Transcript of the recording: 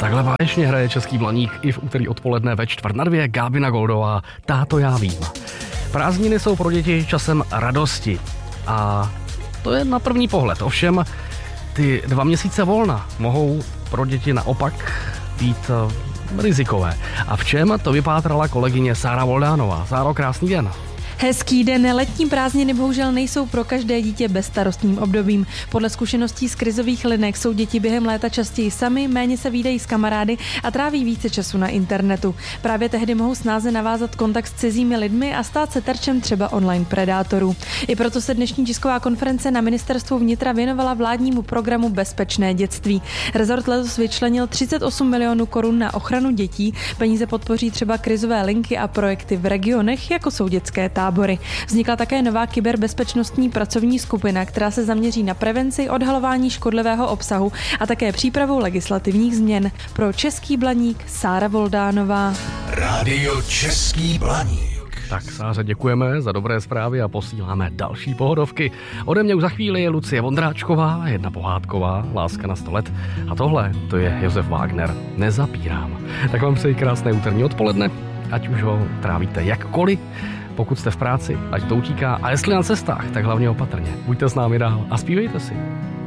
Takhle báječně hraje Český Blaník i v úterý odpoledne ve 1:45 Gábina Goldová. Táto já vím. Prázdniny jsou pro děti časem radosti. A to je na první pohled. Ovšem, ty 2 měsíce volna mohou pro děti naopak být rizikové. A v čem to vypátrala kolegyně Sára Voldánová. Sáro, krásný den. Hezký den. Letní prázdniny bohužel nejsou pro každé dítě bezstarostným obdobím. Podle zkušeností z krizových linek jsou děti během léta častěji sami, méně se vídají s kamarády a tráví více času na internetu. Právě tehdy mohou snáze navázat kontakt s cizími lidmi a stát se terčem třeba online predátorů. I proto se dnešní tisková konference na Ministerstvu vnitra věnovala vládnímu programu Bezpečné dětství. Rezort letos vyčlenil 38 milionů korun na ochranu dětí. Peníze podpoří třeba krizové linky a projekty v regionech, jako jsou dětské tábory. Vznikla také nová kyberbezpečnostní pracovní skupina, která se zaměří na prevenci, odhalování škodlivého obsahu a také přípravu legislativních změn. Pro Český Blaník Sára Voldánová. Rádio Český Blaník. Tak Sáře děkujeme za dobré zprávy a posíláme další pohodovky. Ode mě už za chvíli je Lucie Vondráčková, jedna pohádková, Láska na 100 let. A tohle, to je Josef Wagner, Nezapírám. Tak vám přeji krásné úterní odpoledne, ať už ho trávíte jakkoliv. Pokud jste v práci, ať to utíká, a jestli na cestách, tak hlavně opatrně. Buďte s námi dál a zpívejte si.